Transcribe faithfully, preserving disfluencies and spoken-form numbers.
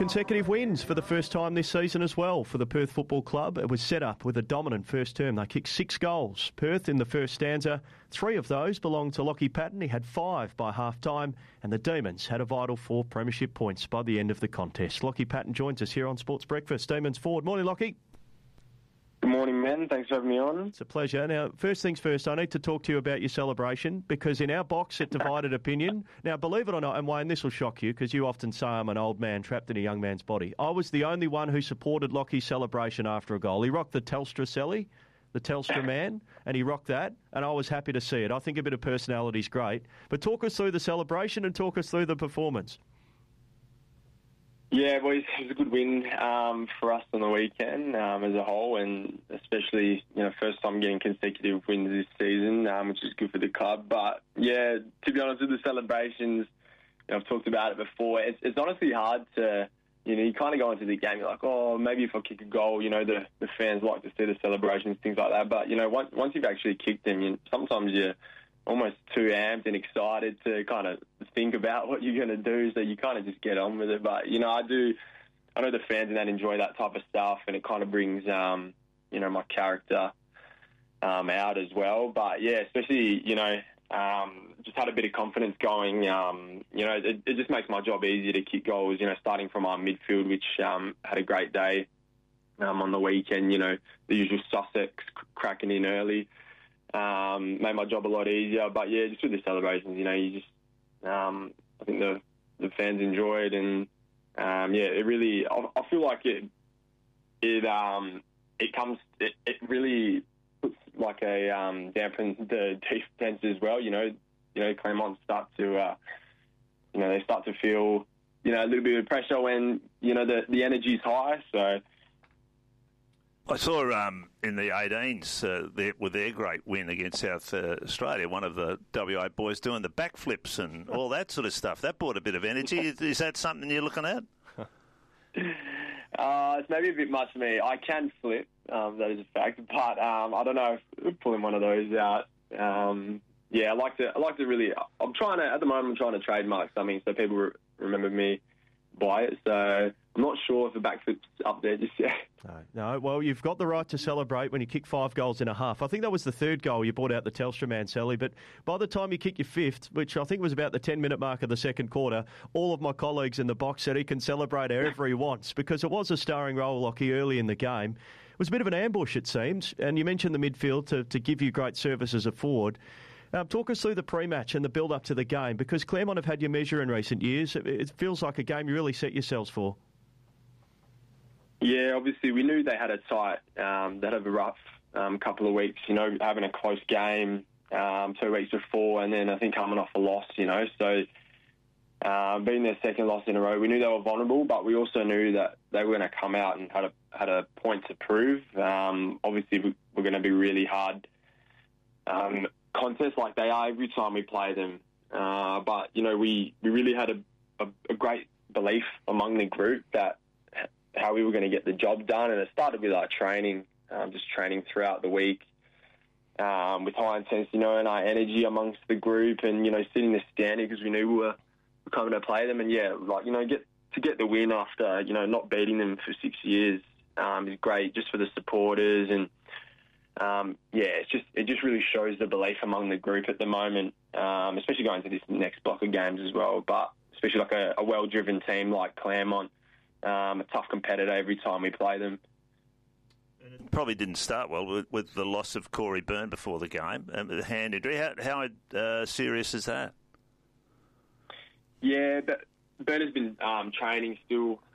consecutive wins for the first time this season as well for the Perth Football Club. It was set up with a dominant first term. They kicked six goals. Perth in the first stanza. Three of those belonged to Lockie Patton. He had five by half-time, and the Demons had a vital four premiership points by the end of the contest. Lockie Patton joins us here on Sports Breakfast. Demons forward. Morning, Lockie. Good morning, man. Thanks for having me on. It's a pleasure. Now, first things first, I need to talk to you about your celebration, because in our box it divided opinion. Now, believe it or not, and Wayne, this will shock you, because you often say I'm an old man trapped in a young man's body. I was the only one who supported Lockie's celebration after a goal. He rocked the Telstra celly, the Telstra man, and he rocked that, and I was happy to see it. I think a bit of personality is great. But talk us through the celebration and talk us through the performance. Yeah, well, it was a good win um, for us on the weekend um, as a whole, and especially, you know, first time getting consecutive wins this season, um, which is good for the club. But, yeah, to be honest with the celebrations, you know, I've talked about it before, it's, it's honestly hard to, you know, you kind of go into the game, you're like, oh, maybe if I kick a goal, you know, the, the fans like to see the celebrations, things like that. But, you know, once, once you've actually kicked them, you, sometimes you're almost too amped and excited to kind of think about what you're going to do, so you kind of just get on with it. But, you know, I do, I know the fans and that enjoy that type of stuff, and it kind of brings, um, you know, my character um, out as well. But, yeah, especially, you know, um, just had a bit of confidence going. Um, you know, it, it just makes my job easier to kick goals, you know, starting from our midfield, which um, had a great day um, on the weekend, you know, the usual Sussex cracking in early. Um, made my job a lot easier, but yeah, just with the celebrations, you know, you just, um, I think the the fans enjoy it, and um, yeah, it really, I, I feel like it, it, um, it comes, it, it really puts like a um, dampens the defense as well. You know, you know, Claremont start to, uh, you know, they start to feel, you know, a little bit of pressure when, you know, the the energy's high. So. I saw um, in the eighteens uh, their, with their great win against South uh, Australia, one of the W A boys doing the backflips and all that sort of stuff. That brought a bit of energy. Is that something you're looking at? Uh, it's maybe a bit much for me. I can flip, um, that is a fact, but um, I don't know if pulling one of those out. Um, yeah, I like to. I like to really. I'm trying to at the moment. I'm trying to trademark something so people re- remember me by it. So I'm not sure if the backflip's up there just yet. No, no, well, you've got the right to celebrate when you kick five goals in a half. I think that was the third goal you brought out the Telstra man, Sally, but by the time you kick your fifth, which I think was about the ten-minute mark of the second quarter, all of my colleagues in the box said he can celebrate however he wants, because it was a starring role, Lockie, early in the game. It was a bit of an ambush, it seems, and you mentioned the midfield to, to give you great service as a forward. Um, talk us through the pre-match and the build-up to the game, because Claremont have had your measure in recent years. It, it feels like a game you really set yourselves for. Yeah, obviously we knew they had it tight. Um, they had a rough um, couple of weeks, you know, having a close game um, two weeks before, and then I think coming off a loss, you know. So um, being their second loss in a row, we knew they were vulnerable, but we also knew that they were going to come out and had a had a point to prove. Um, obviously, we, we're going to be really hard um, contests like they are every time we play them. Uh, but you know, we, we really had a, a, a great belief among the group that how we were going to get the job done, and it started with our training, um, just training throughout the week um, with high intensity, you know, and our energy amongst the group, and you know, sitting there standing because we knew we were coming to play them, and yeah, like you know, get to get the win after you know not beating them for six years um, is great, just for the supporters, and um, yeah, it's just it just really shows the belief among the group at the moment, um, especially going to this next block of games as well. But especially like a, a well-driven team like Claremont. Um, a tough competitor every time we play them. It probably didn't start well with, with the loss of Corey Byrne before the game, um, the hand injury. How, how uh, serious is that? Yeah, but Byrne has been um, training still